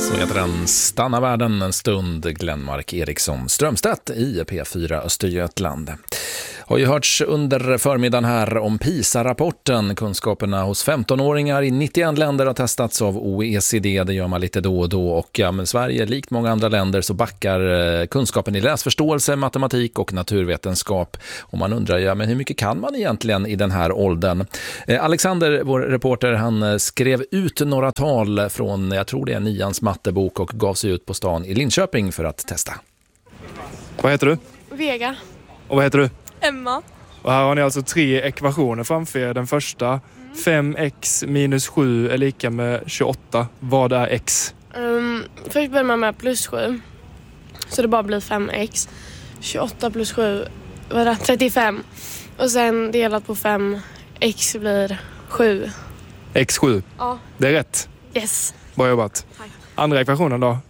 Så heter den Stanna världen en stund, Glenmark Eriksson Strömstedt i P4 Östergötland. Har ju hörts under förmiddagen här om PISA-rapporten. Kunskaperna hos 15-åringar i 91 länder har testats av OECD. Det gör man lite då och då. Och men Sverige, likt många andra länder, så backar kunskapen i läsförståelse, matematik och naturvetenskap. Och man undrar, men hur mycket kan man egentligen i den här åldern? Alexander, vår reporter, han skrev ut några tal från, jag tror det är 9:ans mattebok, och gav sig ut på stan i Linköping för att testa. Vad heter du? Vega. Och vad heter du? Emma. Och här har ni alltså 3 ekvationer framför er. Den första, 5x minus 7 är lika med 28. Vad är x? Först börjar man med plus 7. Så det bara blir 5x. 28 plus 7, vad är det? 35. Och sen delat på 5, x blir 7. x7. Ja. Det är rätt. Yes. Bra jobbat. Tack. Andra ekvationen då.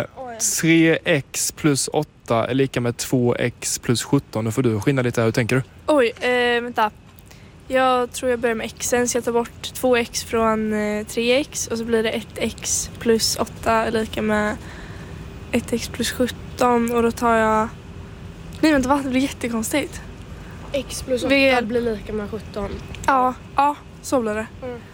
3x plus 8 är lika med 2x plus 17. Nu får du skynda lite här. Hur tänker du? Oj, vänta. Jag tror jag börjar med xen, så jag tar bort 2x från 3x och så blir det 1x plus 8 är lika med 1x plus 17 och då tar jag... Nej, vänta, vad? Det blir jättekonstigt. X plus 8 blir lika med 17. Ja, så blir det.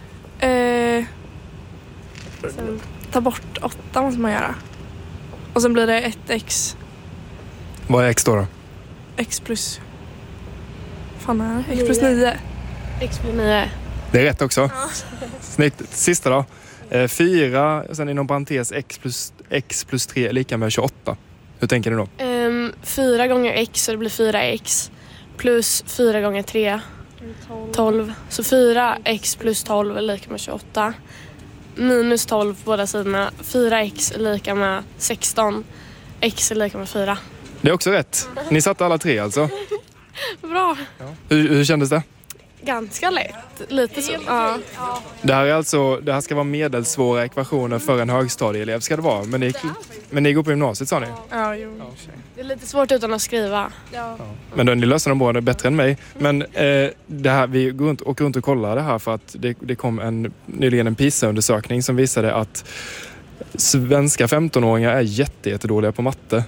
Sen ta bort 8 måste man göra. Och sen blir det 1x. Vad är x då? X plus... Fan är det? X plus 9. X plus 9. Det är rätt också. Ja. Snyggt. Sista då. 4, sen inom parentes x plus 3 är lika med 28. Hur tänker du då? 4 gånger x, så det blir 4x. Plus 4 gånger 3. 12. Så 4x plus 12 är lika med 28. Minus 12 på båda sidorna. 4x är lika med 16. X är lika med 4. Det är också rätt. Ni satte alla 3 alltså. Bra. Ja. Hur kändes det? Ganska lätt. Lite så. Ja. Det här ska vara medelsvåra ekvationer för en högstadieelev ska det vara. Men ni går på gymnasiet, sa ni? Ja, jo. Det är lite svårt utan att skriva. Ja. Men då, ni löser dem båda bättre än mig. Men det här, vi går runt och kollar det här för att det kom nyligen en PISA-undersökning som visade att svenska 15-åringar är jättedåliga på matte.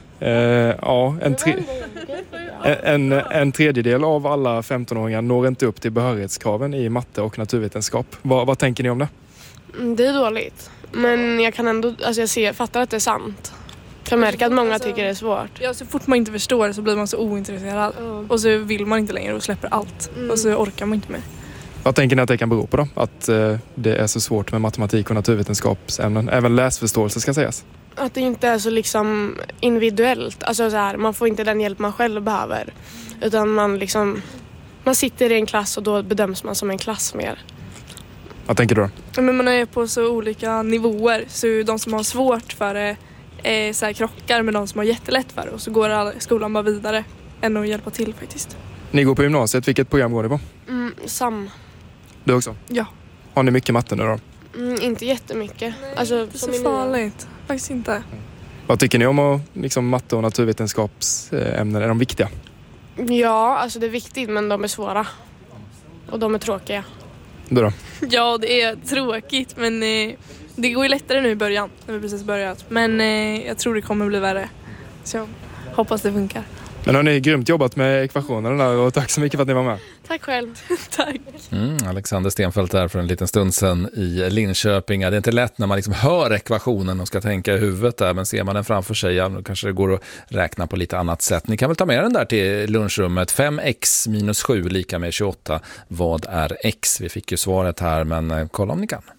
En tredjedel av alla 15-åringar når inte upp till behörighetskraven i matte och naturvetenskap. Vad tänker ni om det? Det är dåligt. Men jag kan ändå, jag fattar att det är sant. Jag märker att många tycker det är svårt. Ja, så fort man inte förstår det så blir man så ointresserad. Och så vill man inte längre och släpper allt. Och så orkar man inte mer. Vad tänker ni att det kan bero på då? Att det är så svårt med matematik och naturvetenskapsämnen. Även läsförståelse ska sägas. Att det inte är så liksom individuellt. Alltså så här, man får inte den hjälp man själv behöver. Utan man sitter i en klass och då bedöms man som en klass mer. Vad tänker du då? Men man är på så olika nivåer. Så de som har svårt för det så här, krockar med de som har jättelätt för det. Och så går skolan bara vidare än att hjälpa till faktiskt. Ni går på gymnasiet. Vilket program går ni på? SAM. Du också? Ja. Har ni mycket matte nu då? Inte jättemycket. Det är så farligt. Faktiskt inte. Vad tycker ni om matte och naturvetenskapsämnen? Är de viktiga? Ja, det är viktigt, men de är svåra. Och de är tråkiga. Du då? Ja, det är tråkigt, men det går ju lättare nu i början, när vi precis börjat. Men jag tror det kommer bli värre. Så jag hoppas det funkar. Men har ni grymt jobbat med ekvationerna där och tack så mycket för att ni var med. Tack själv. Tack. Alexander Stenfeldt där för en liten stund sedan i Linköping. Det är inte lätt när man hör ekvationen och ska tänka i huvudet där, men ser man den framför sig, då kanske det går att räkna på lite annat sätt. Ni kan väl ta med den där till lunchrummet. 5x minus 7 lika med 28. Vad är x? Vi fick ju svaret här, men kolla om ni kan.